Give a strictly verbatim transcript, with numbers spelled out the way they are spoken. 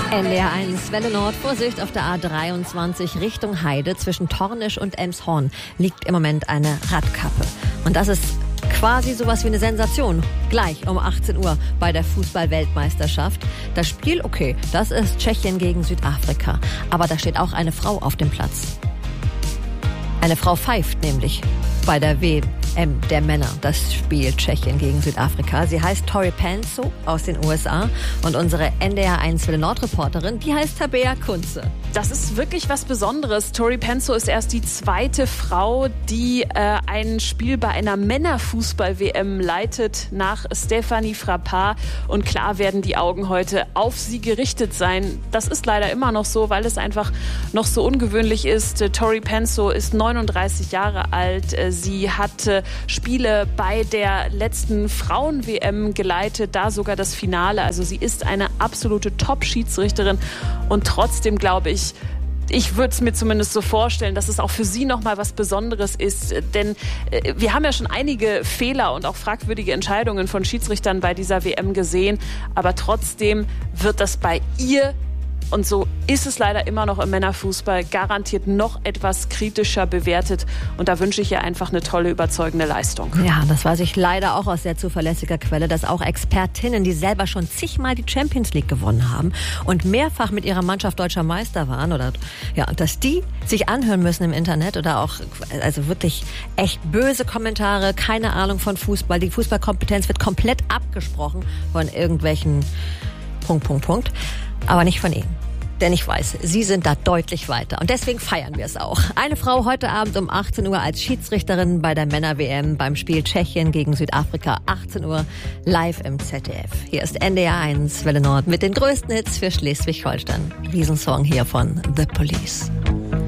N D R eins Welle Nord, Vorsicht, auf der A dreiundzwanzig Richtung Heide zwischen Tornisch und Elmshorn liegt im Moment eine Radkappe. Und das ist quasi sowas wie eine Sensation. Gleich um achtzehn Uhr bei der Fußball-Weltmeisterschaft. Das Spiel, okay, das ist Tschechien gegen Südafrika. Aber da steht auch eine Frau auf dem Platz. Eine Frau pfeift nämlich bei der W M der Männer das Spiel Tschechien gegen Südafrika. Sie heißt Tori Penso aus den U S A und unsere N D R eins Welle Nord Reporterin, die heißt Tabea Kunze. Das ist wirklich was Besonderes. Tori Penso ist erst die zweite Frau, die äh, ein Spiel bei einer Männerfußball-W M leitet, nach Stéphanie Frappart. Und klar werden die Augen heute auf sie gerichtet sein. Das ist leider immer noch so, weil es einfach noch so ungewöhnlich ist. Äh, Tori Penso ist neununddreißig Jahre alt. Äh, sie hat äh, Spiele bei der letzten Frauen-W M geleitet, da sogar das Finale. Also sie ist eine absolute Top-Schiedsrichterin. Und trotzdem glaube ich, Ich würde es mir zumindest so vorstellen, dass es auch für sie nochmal was Besonderes ist. Denn äh, wir haben ja schon einige Fehler und auch fragwürdige Entscheidungen von Schiedsrichtern bei dieser W M gesehen. Aber trotzdem wird das bei ihr, und so ist es leider immer noch im Männerfußball, garantiert noch etwas kritischer bewertet. Und da wünsche ich ihr einfach eine tolle, überzeugende Leistung. Ja, das weiß ich leider auch aus sehr zuverlässiger Quelle, dass auch Expertinnen, die selber schon zigmal die Champions League gewonnen haben und mehrfach mit ihrer Mannschaft deutscher Meister waren, oder ja, dass die sich anhören müssen im Internet oder auch, also wirklich echt böse Kommentare, keine Ahnung von Fußball. Die Fußballkompetenz wird komplett abgesprochen von irgendwelchen Punkt, Punkt, Punkt. Aber nicht von Ihnen. Denn ich weiß, Sie sind da deutlich weiter. Und deswegen feiern wir es auch. Eine Frau heute Abend um achtzehn Uhr als Schiedsrichterin bei der Männer-W M beim Spiel Tschechien gegen Südafrika. achtzehn Uhr live im Z D F. Hier ist N D R eins Welle Nord mit den größten Hits für Schleswig-Holstein. Riesensong hier von The Police.